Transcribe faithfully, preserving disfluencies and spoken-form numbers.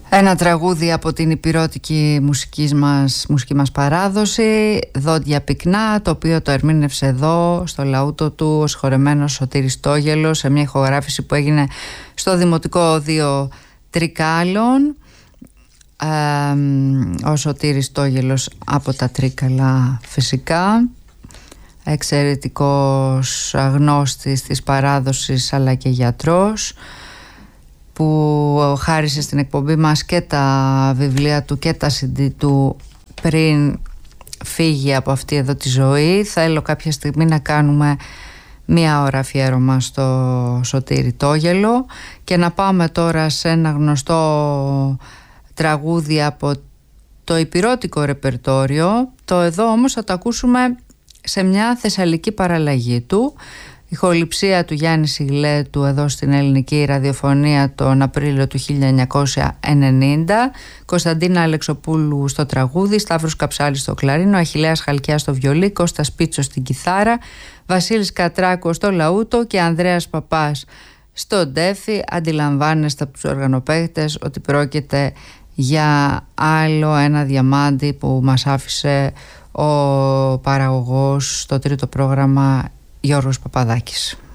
Ένα τραγούδι από την υπηρώτικη μουσική μας, μουσική μας παράδοση, Δόντια πυκνά, το οποίο το ερμήνευσε εδώ στο λαούτο του ο συγχωρεμένος Σωτήρης Τόγελος σε μια ηχογράφηση που έγινε στο Δημοτικό Οδείο Τρικάλων. Ε, ο Σωτήρης Τόγελος από τα Τρίκαλα φυσικά, εξαιρετικός γνώστης της παράδοσης αλλά και γιατρός, που χάρισε στην εκπομπή μας και τα βιβλία του και τα σι ντι του πριν φύγει από αυτή εδώ τη ζωή. Θέλω κάποια στιγμή να κάνουμε μία ώρα αφιέρωμα στο Σωτήρη Τόγελο και να πάμε τώρα σε ένα γνωστό τραγούδι από το υπηρώτικο ρεπερτόριο. Το εδώ όμως θα το ακούσουμε σε μια θεσσαλική παραλλαγή του. Η ηχοληψία του Γιάννη Σιγλέτου εδώ στην ελληνική ραδιοφωνία τον Απρίλιο του χίλια εννιακόσια ενενήντα. Κωνσταντίνα Αλεξοπούλου στο τραγούδι, Σταύρος Καψάλης στο κλαρίνο, Αχιλλέας Χαλκιάς στο βιολί, Κώστας Πίτσος στην κιθάρα, Βασίλης Κατράκος στο λαούτο και Ανδρέας Παπάς στο ντέφι. Αντιλαμβάνεστε από τους οργανοπαίχτες ότι πρόκειται για άλλο ένα διαμάντι που μας άφησε ο παραγωγός στο τρίτο πρόγραμμα Γιώργος Παπαδάκης.